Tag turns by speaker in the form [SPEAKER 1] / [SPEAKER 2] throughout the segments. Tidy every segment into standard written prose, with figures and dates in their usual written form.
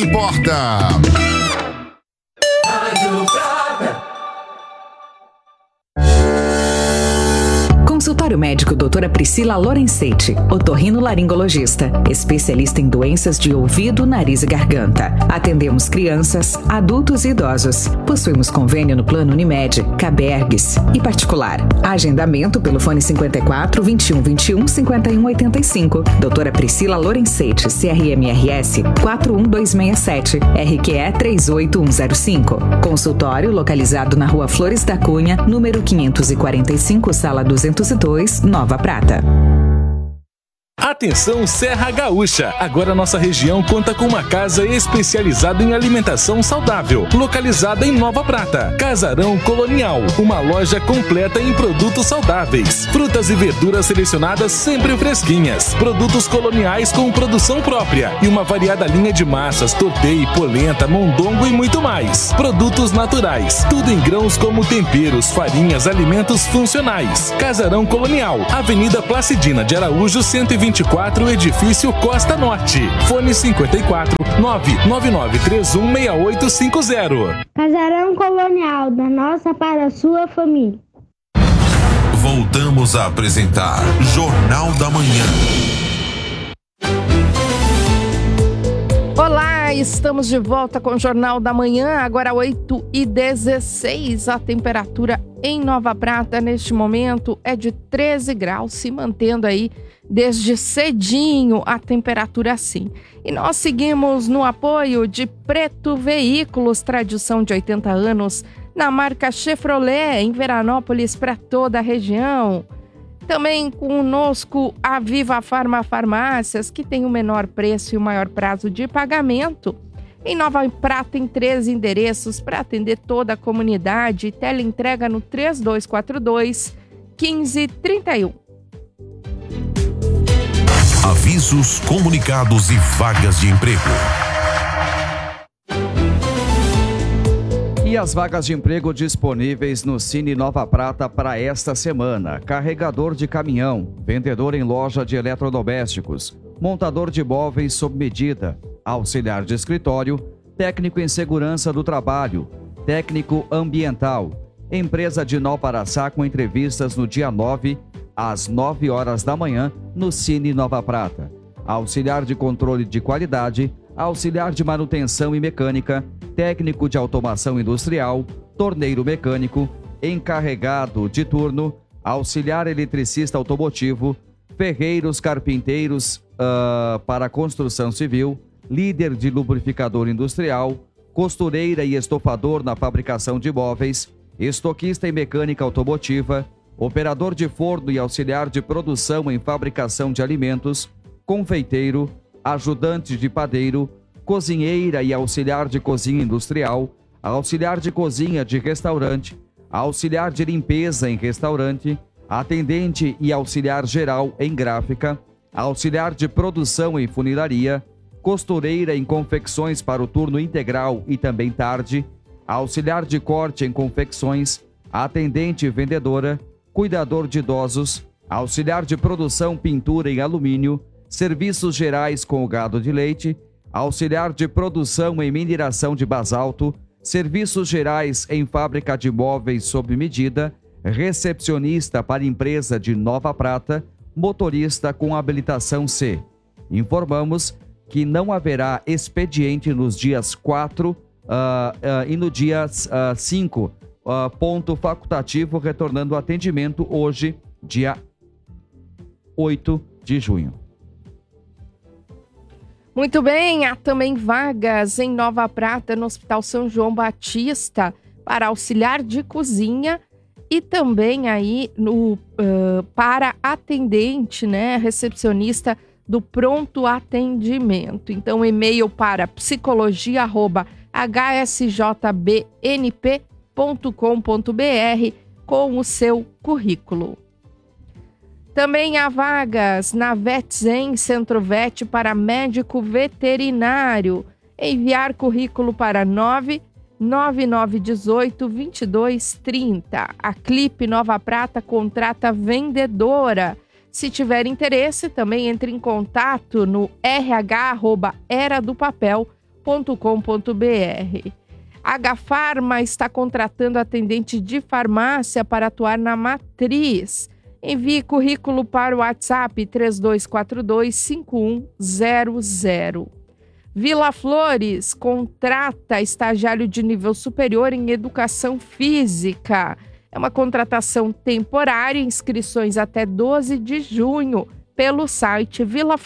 [SPEAKER 1] que importa.
[SPEAKER 2] Consultório médico doutora Priscila Lorenzetti, otorrinolaringologista, especialista em doenças de ouvido, nariz e garganta. Atendemos crianças, adultos e idosos. Possuímos convênio no Plano Unimed, Cabergues e particular. Agendamento pelo fone 54 21 21 51 85. Doutora Priscila Lorenzetti, CRMRS 41267, RQE 38105. Consultório localizado na Rua Flores da Cunha, número 545, sala 202, Nova Prata.
[SPEAKER 3] Atenção Serra Gaúcha! Agora nossa região conta com uma casa especializada em alimentação saudável, localizada em Nova Prata. Casarão Colonial, uma loja completa em produtos saudáveis. Frutas e verduras selecionadas sempre fresquinhas. Produtos coloniais com produção própria e uma variada linha de massas, tortei, polenta, mondongo e muito mais. Produtos naturais, tudo em grãos como temperos, farinhas, alimentos funcionais. Casarão Colonial, Avenida Placidina de Araújo, 124, Edifício Costa Norte. Fone 54 999316850.
[SPEAKER 4] Casarão Colonial, da nossa para a sua família.
[SPEAKER 1] Voltamos a apresentar Jornal da Manhã.
[SPEAKER 5] Olá, estamos de volta com o Jornal da Manhã, agora 8h16. A temperatura em Nova Prata neste momento é de 13 graus, se mantendo aí desde cedinho a temperatura assim. E nós seguimos no apoio de Preto Veículos, tradição de 80 anos, na marca Chevrolet, em Veranópolis, para toda a região. Também conosco a Viva Farma Farmácias, que tem o menor preço e o maior prazo de pagamento. Em Nova Prata, em 3 endereços para atender toda a comunidade. Teleentrega no 3242-1531.
[SPEAKER 1] Avisos, comunicados e vagas de emprego.
[SPEAKER 6] E as vagas de emprego disponíveis no Cine Nova Prata para esta semana: carregador de caminhão, vendedor em loja de eletrodomésticos, montador de móveis sob medida, auxiliar de escritório, técnico em segurança do trabalho, técnico ambiental. Empresa de Nó-Paraçá com entrevistas no dia 9, às 9 horas da manhã, no Cine Nova Prata. Auxiliar de controle de qualidade, auxiliar de manutenção e mecânica, técnico de automação industrial, torneiro mecânico, encarregado de turno, auxiliar eletricista automotivo, ferreiros, carpinteiros para construção civil, líder de lubrificador industrial, costureira e estofador na fabricação de móveis, estoquista em mecânica automotiva, operador de forno e auxiliar de produção em fabricação de alimentos, confeiteiro, ajudante de padeiro, cozinheira e auxiliar de cozinha industrial, auxiliar de cozinha de restaurante, auxiliar de limpeza em restaurante, atendente e auxiliar geral em gráfica, auxiliar de produção em funilaria, costureira em confecções para o turno integral e também tarde, auxiliar de corte em confecções, atendente e vendedora, cuidador de idosos, auxiliar de produção pintura em alumínio, serviços gerais com o gado de leite, auxiliar de produção em mineração de basalto, serviços gerais em fábrica de móveis sob medida, recepcionista para empresa de Nova Prata, motorista com habilitação C. Informamos que não haverá expediente nos dias 4 e no dia 5, ponto facultativo, retornando o atendimento hoje, dia 8 de junho.
[SPEAKER 5] Muito bem, há também vagas em Nova Prata, no Hospital São João Batista, para auxiliar de cozinha e também aí para atendente, né, recepcionista do pronto atendimento. Então, e-mail para psicologia@hsjbnp.com.br com o seu currículo. Também há vagas na VetZen Centro Vet para médico veterinário. Enviar currículo para 99918-2230. A Clipe Nova Prata contrata vendedora. Se tiver interesse, também entre em contato no rh@eradopapel A H-Pharma está contratando atendente de farmácia para atuar na matriz. Envie currículo para o WhatsApp 3242-5100. Vila Flores contrata estagiário de nível superior em educação física. É uma contratação temporária, inscrições até 12 de junho pelo site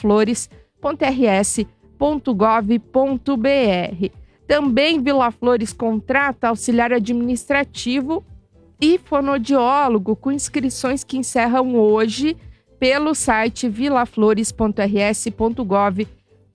[SPEAKER 5] vilaflores.rs.gov.br. Também Vila Flores contrata auxiliar administrativo e fonoaudiólogo com inscrições que encerram hoje pelo site vilaflores.rs.gov.br.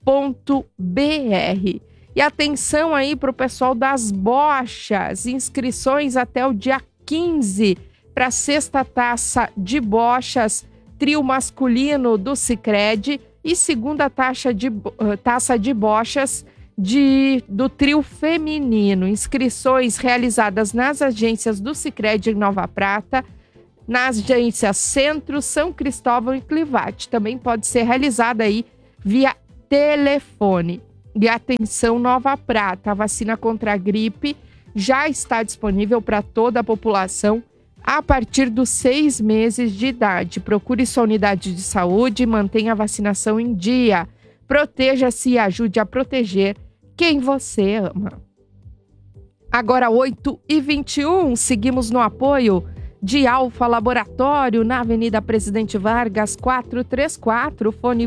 [SPEAKER 5] E atenção aí para o pessoal das bochas, inscrições até o dia 15 para a 6ª taça de bochas trio masculino do Sicredi e 2ª taça de bochas do trio feminino. Inscrições realizadas nas agências do Sicredi em Nova Prata, nas agências Centro, São Cristóvão e Clivate. Também pode ser realizada aí via telefone. E atenção, Nova Prata, a vacina contra a gripe já está disponível para toda a população a partir dos 6 meses de idade. Procure sua unidade de saúde e mantenha a vacinação em dia. Proteja-se e ajude a proteger quem você ama. Agora 8h21, seguimos no apoio de Alfa Laboratório, na Avenida Presidente Vargas, 434, fone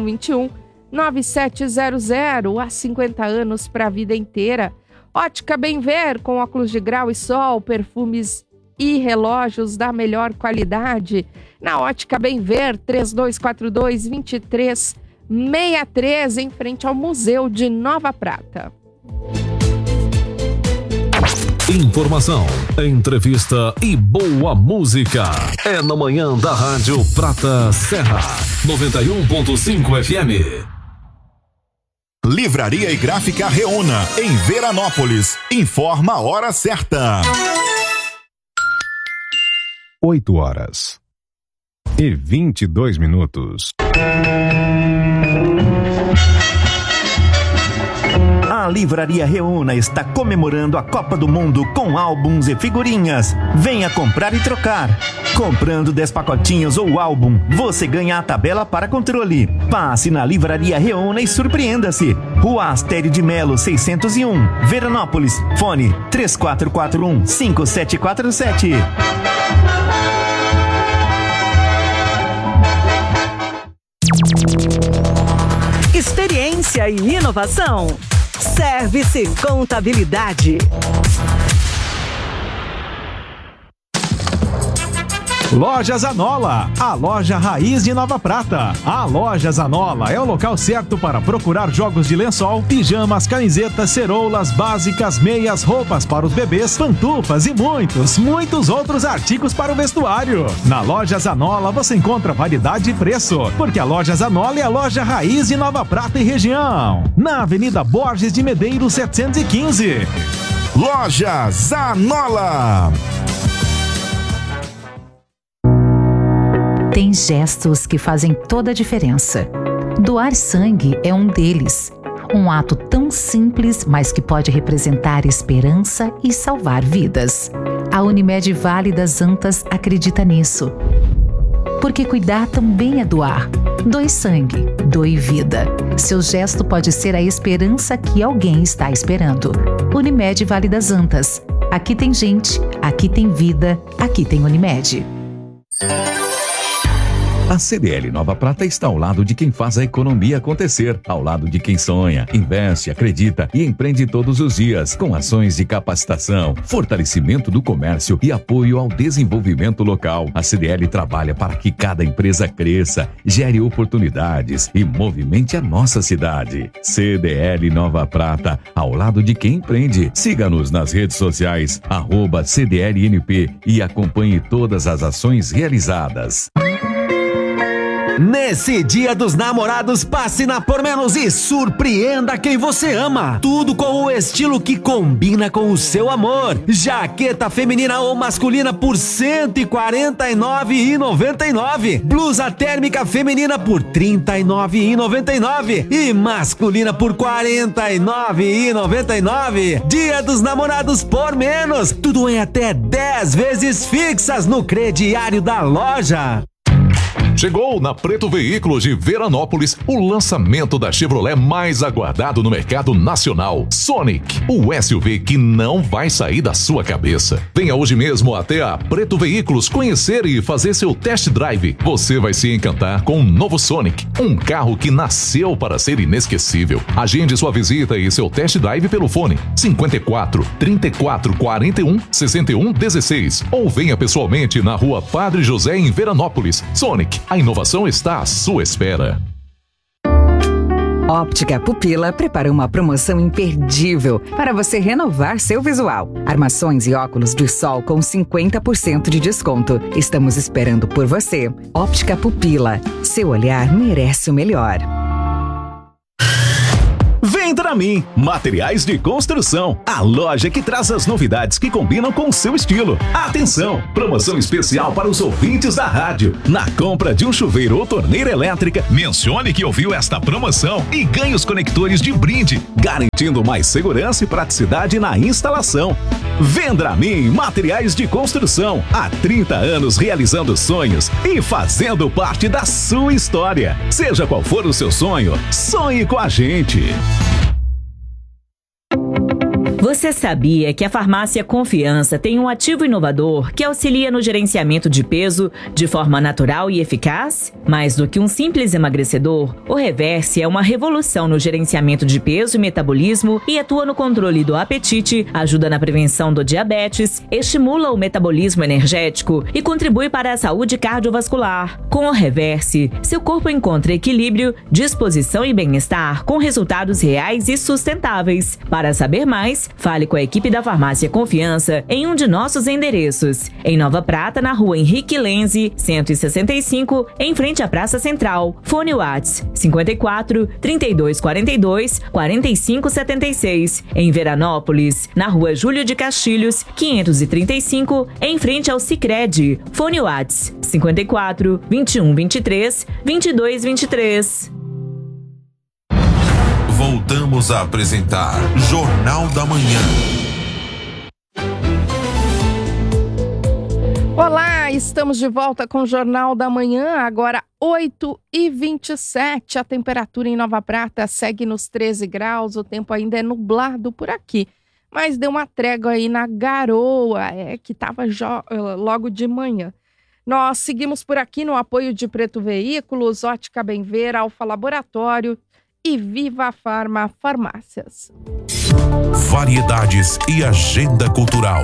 [SPEAKER 5] 2121-9700, há 50 anos para a vida inteira. Ótica Bem Ver, com óculos de grau e sol, perfumes e relógios da melhor qualidade. Na Ótica Bem Ver, 3242-2363, em frente ao Museu de Nova Prata.
[SPEAKER 1] Informação, entrevista e boa música. É na manhã da Rádio Prata Serra, 91.5 FM.
[SPEAKER 7] Livraria e Gráfica Reúna, em Veranópolis. Informa a hora certa.
[SPEAKER 8] 8h22.
[SPEAKER 9] A Livraria Reúna está comemorando a Copa do Mundo com álbuns e figurinhas. Venha comprar e trocar. Comprando 10 pacotinhos ou álbum, você ganha a tabela para controle. Passe na Livraria Reúna e surpreenda-se. Rua Astério de Melo, 601, Veranópolis. Fone 3441-5747.
[SPEAKER 10] Experiência e inovação. Service Contabilidade.
[SPEAKER 11] Loja Zanola, a loja raiz de Nova Prata. A Loja Zanola é o local certo para procurar jogos de lençol, pijamas, camisetas, ceroulas, básicas, meias, roupas para os bebês, pantufas e muitos outros artigos para o vestuário. Na Loja Zanola você encontra variedade e preço, porque a Loja Zanola é a loja raiz de Nova Prata e região. Na Avenida Borges de Medeiros 715.
[SPEAKER 7] Loja Zanola.
[SPEAKER 2] Tem gestos que fazem toda a diferença. Doar sangue é um deles. Um ato tão simples, mas que pode representar esperança e salvar vidas. A Unimed Vale das Antas acredita nisso. Porque cuidar também é doar. Doe sangue, doe vida. Seu gesto pode ser a esperança que alguém está esperando. Unimed Vale das Antas. Aqui tem gente, aqui tem vida, aqui tem Unimed.
[SPEAKER 12] A CDL Nova Prata está ao lado de quem faz a economia acontecer, ao lado de quem sonha, investe, acredita e empreende todos os dias, com ações de capacitação, fortalecimento do comércio e apoio ao desenvolvimento local. A CDL trabalha para que cada empresa cresça, gere oportunidades e movimente a nossa cidade. CDL Nova Prata, ao lado de quem empreende. Siga-nos nas redes sociais, @CDLNP, e acompanhe todas as ações realizadas.
[SPEAKER 8] Nesse Dia dos Namorados, passe na Por Menos e surpreenda quem você ama. Tudo com o estilo que combina com o seu amor. Jaqueta feminina ou masculina por R$ 149,99. Blusa térmica feminina por R$ 39,99 e masculina por R$ 49,99. Dia dos Namorados Por Menos. Tudo em até 10 vezes fixas no crediário da loja.
[SPEAKER 1] Chegou na Preto Veículos de Veranópolis o lançamento da Chevrolet mais aguardado no mercado nacional, Sonic, o SUV que não vai sair da sua cabeça. Venha hoje mesmo até a Preto Veículos conhecer e fazer seu test drive. Você vai se encantar com o novo Sonic, um carro que nasceu para ser inesquecível. Agende sua visita e seu test drive pelo fone 54 34 41 61 16 ou venha pessoalmente na Rua Padre José em Veranópolis. Sonic, a inovação está à sua espera.
[SPEAKER 2] Óptica Pupila prepara uma promoção imperdível para você renovar seu visual. Armações e óculos de sol com 50% de desconto. Estamos esperando por você. Óptica Pupila. Seu olhar merece o melhor.
[SPEAKER 11] Vem Dramin, materiais de construção, a loja que traz as novidades que combinam com o seu estilo. Atenção, promoção especial para os ouvintes da rádio. Na compra de um chuveiro ou torneira elétrica, mencione que ouviu esta promoção e ganhe os conectores de brinde, garantindo mais segurança e praticidade na instalação. Vem Dramin, materiais de construção, há 30 anos realizando sonhos e fazendo parte da sua história. Seja qual for o seu sonho, sonhe com a gente.
[SPEAKER 13] Você sabia que a Farmácia Confiança tem um ativo inovador que auxilia no gerenciamento de peso de forma natural e eficaz? Mais do que um simples emagrecedor, o Reverse é uma revolução no gerenciamento de peso e metabolismo e atua no controle do apetite, ajuda na prevenção do diabetes, estimula o metabolismo energético e contribui para a saúde cardiovascular. Com o Reverse, seu corpo encontra equilíbrio, disposição e bem-estar com resultados reais e sustentáveis. Para saber mais, fale com a equipe da Farmácia Confiança em um de nossos endereços. Em Nova Prata, na Rua Henrique Lenze, 165, em frente à Praça Central. Fone Whats 54 3242 4576. Em Veranópolis, na Rua Júlio de Castilhos, 535, em frente ao Sicredi. Fone Whats 54 2123 2223.
[SPEAKER 1] Voltamos a apresentar Jornal da Manhã.
[SPEAKER 5] Olá, estamos de volta com o Jornal da Manhã, agora 8h27. A temperatura em Nova Prata segue nos 13 graus, o tempo ainda é nublado por aqui. Mas deu uma trégua aí na garoa, que estava logo de manhã. Nós seguimos por aqui no apoio de Preto Veículos, Ótica Benver, Alfa Laboratório e Viva Farma Farmácias.
[SPEAKER 1] Variedades e agenda cultural.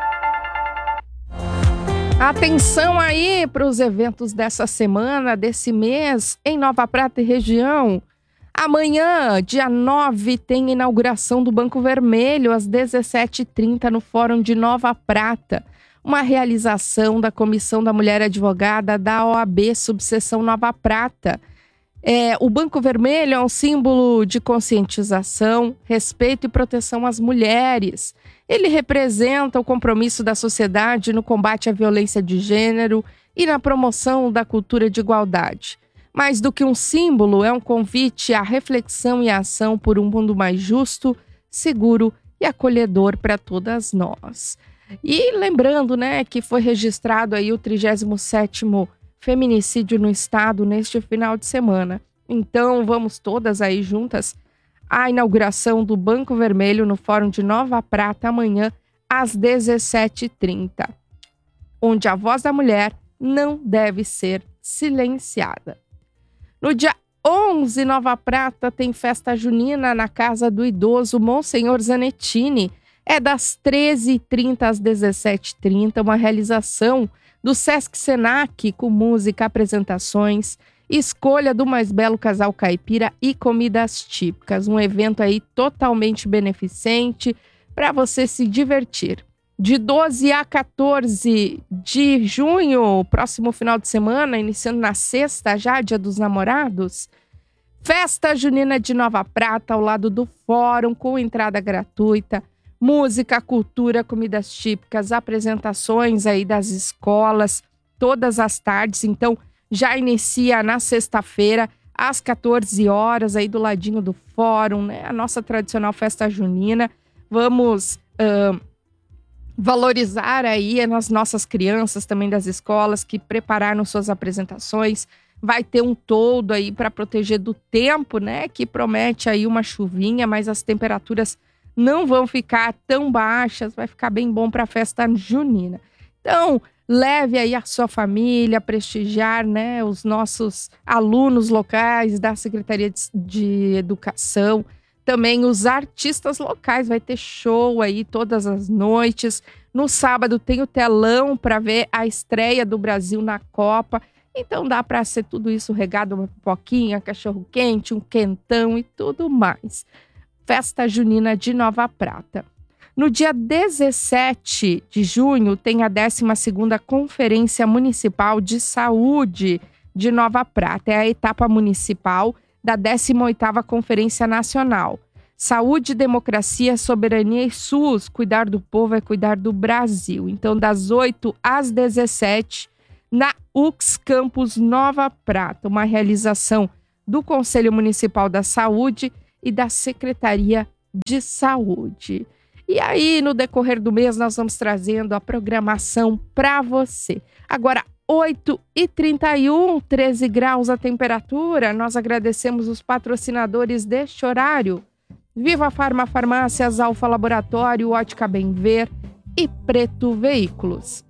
[SPEAKER 5] Atenção aí para os eventos dessa semana, desse mês, em Nova Prata e região. Amanhã, dia 9, tem inauguração do Banco Vermelho, às 17h30, no Fórum de Nova Prata. Uma realização da Comissão da Mulher Advogada da OAB Subseção Nova Prata. O Banco Vermelho é um símbolo de conscientização, respeito e proteção às mulheres. Ele representa o compromisso da sociedade no combate à violência de gênero e na promoção da cultura de igualdade. Mais do que um símbolo, é um convite à reflexão e à ação por um mundo mais justo, seguro e acolhedor para todas nós. E lembrando, que foi registrado aí o 37º feminicídio no estado neste final de semana. Então, vamos todas aí juntas à inauguração do Banco Vermelho no Fórum de Nova Prata amanhã às 17h30, onde a voz da mulher não deve ser silenciada. No dia 11, Nova Prata tem festa junina na Casa do Idoso Monsenhor Zanettini. É das 13h30 às 17h30, uma realização do Sesc Senac, com música, apresentações, escolha do mais belo casal caipira e comidas típicas. Um evento aí totalmente beneficente para você se divertir. De 12 a 14 de junho, próximo final de semana, iniciando na sexta já, Dia dos Namorados, Festa Junina de Nova Prata, ao lado do Fórum, com entrada gratuita, música, cultura, comidas típicas, apresentações aí das escolas, todas as tardes. Então, já inicia na sexta-feira, às 14 horas, aí do ladinho do Fórum, né? A nossa tradicional festa junina. Vamos valorizar aí as nossas crianças também das escolas que prepararam suas apresentações. Vai ter um toldo aí para proteger do tempo, né? Que promete aí uma chuvinha, mas as temperaturas não vão ficar tão baixas. Vai ficar bem bom para a festa junina. Então, leve aí a sua família, prestigiar, né, os nossos alunos locais da Secretaria de Educação. Também os artistas locais, vai ter show aí todas as noites. No sábado tem o telão para ver a estreia do Brasil na Copa. Então dá para ser tudo isso regado, uma pipoquinha, cachorro quente, um quentão e tudo mais. Festa Junina de Nova Prata. No dia 17 de junho tem a 12ª Conferência Municipal de Saúde de Nova Prata. É a etapa municipal da 18ª Conferência Nacional. Saúde, Democracia, Soberania e SUS. Cuidar do povo é cuidar do Brasil. Então, das 8 às 17, na UX Campus Nova Prata. Uma realização do Conselho Municipal da Saúde e da Secretaria de Saúde. E aí, no decorrer do mês, nós vamos trazendo a programação para você. Agora, 8h31, 13 graus a temperatura. Nós agradecemos os patrocinadores deste horário. Viva Farma Farmácias, Alfa Laboratório, Ótica Bem Ver e Preto Veículos.